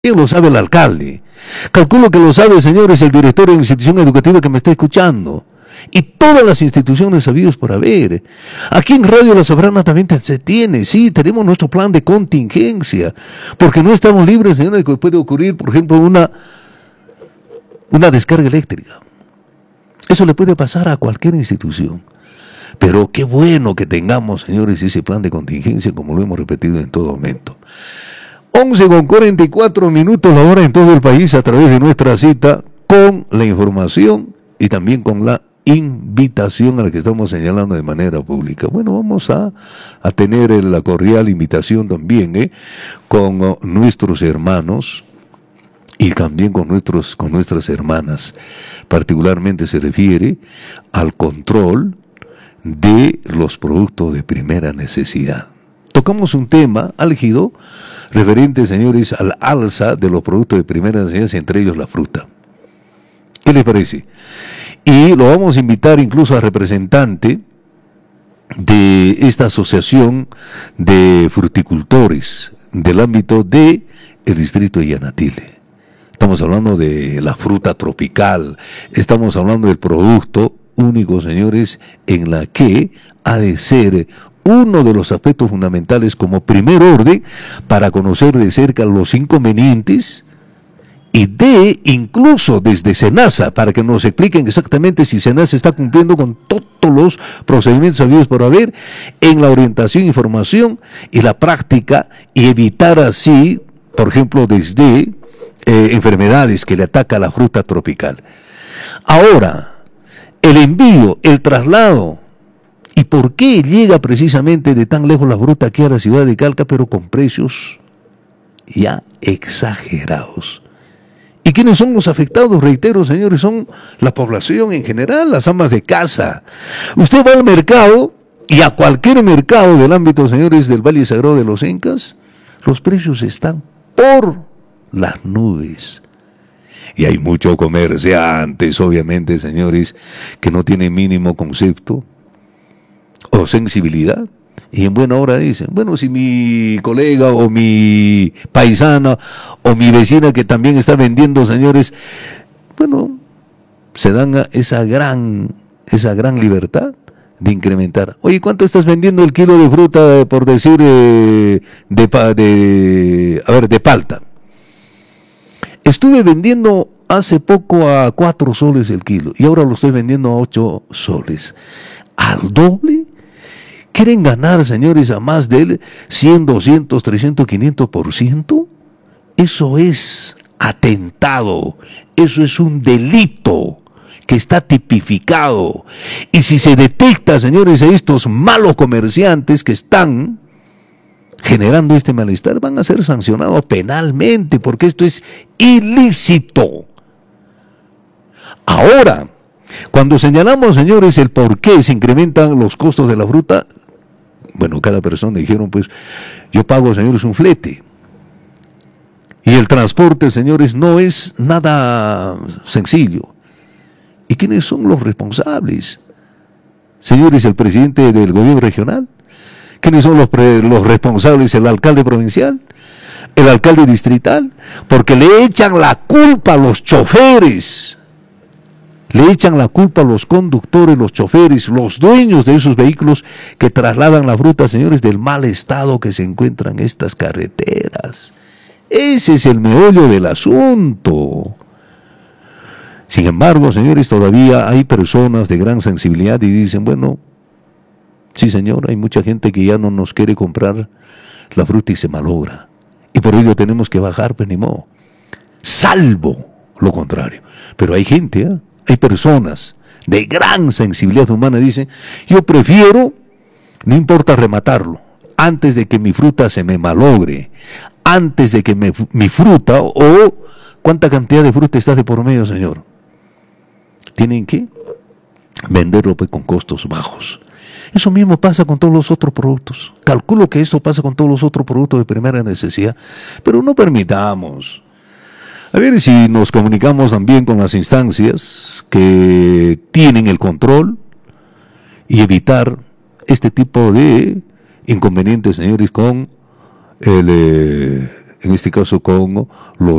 lo sabe el alcalde. Calculo que lo sabe, señores, el director de la institución educativa que me está escuchando. Y todas las instituciones sabidas por haber. Aquí en Radio La Soberana también se tiene, sí, tenemos nuestro plan de contingencia. Porque no estamos libres, señores, de que puede ocurrir, por ejemplo, una descarga eléctrica. Eso le puede pasar a cualquier institución. Pero qué bueno que tengamos, señores, ese plan de contingencia, como lo hemos repetido en todo momento. 11:44 la hora en todo el país a través de nuestra cita con la información y también con la invitación a la que estamos señalando de manera pública. Bueno, vamos a tener la cordial invitación también con nuestros hermanos y también con nuestras hermanas. Particularmente se refiere al control de los productos de primera necesidad. Tocamos un tema álgido referente, señores, al alza de los productos de primera necesidad, entre ellos la fruta. ¿Qué les parece? Y lo vamos a invitar incluso a representante de esta asociación de fruticultores del ámbito del distrito de Yanatile. Estamos hablando de la fruta tropical, estamos hablando del producto único, señores, en la que ha de ser uno de los aspectos fundamentales como primer orden para conocer de cerca los inconvenientes y incluso desde SENASA, para que nos expliquen exactamente si SENASA está cumpliendo con todos los procedimientos habidos por haber en la orientación, información y la práctica, y evitar así, por ejemplo, desde enfermedades que le ataca a la fruta tropical. Ahora, el envío, el traslado, ¿y por qué llega precisamente de tan lejos la fruta aquí a la ciudad de Calca, pero con precios ya exagerados? ¿Y quiénes son los afectados? Reitero, señores, son la población en general, las amas de casa. Usted va al mercado, y a cualquier mercado del ámbito, señores, del Valle Sagrado de los Incas, los precios están por las nubes. Y hay muchos comerciantes, obviamente, señores, que no tienen mínimo concepto o sensibilidad. Y en buena hora dicen, bueno, si mi colega o mi paisana o mi vecina que también está vendiendo, señores, bueno, se dan esa gran libertad de incrementar. Oye, ¿cuánto estás vendiendo el kilo de fruta, por decir, de palta? Estuve vendiendo hace poco a 4 soles el kilo y ahora lo estoy vendiendo a 8 soles. ¿Al doble? ¿Quieren ganar, señores, a más del 100, 200, 300, 500%? Eso es atentado, eso es un delito que está tipificado. Y si se detecta, señores, a estos malos comerciantes que están generando este malestar, van a ser sancionados penalmente, porque esto es ilícito. Ahora, cuando señalamos, señores, el por qué se incrementan los costos de la fruta, bueno, cada persona dijeron, pues, yo pago, señores, un flete. Y el transporte, señores, no es nada sencillo. ¿Y quiénes son los responsables? Señores, el presidente del gobierno regional. ¿Quiénes son los responsables? El alcalde provincial, el alcalde distrital, porque le echan la culpa a los choferes. Le echan la culpa a los conductores, los choferes, los dueños de esos vehículos que trasladan la fruta, señores, del mal estado que se encuentran estas carreteras. Ese es el meollo del asunto. Sin embargo, señores, todavía hay personas de gran sensibilidad y dicen, bueno, sí, señor, hay mucha gente que ya no nos quiere comprar la fruta y se malogra. Y por ello tenemos que bajar, pues ni modo. Salvo lo contrario. Pero hay gente, hay personas de gran sensibilidad humana, dicen, yo prefiero, no importa rematarlo, antes de que mi fruta se me malogre, antes de que mi fruta, o cuánta cantidad de fruta está de por medio, señor. Tienen que venderlo pues con costos bajos. Eso mismo pasa con todos los otros productos. Calculo que esto pasa con todos los otros productos de primera necesidad, pero no permitamos. A ver si nos comunicamos también con las instancias que tienen el control y evitar este tipo de inconvenientes, señores, con en este caso con los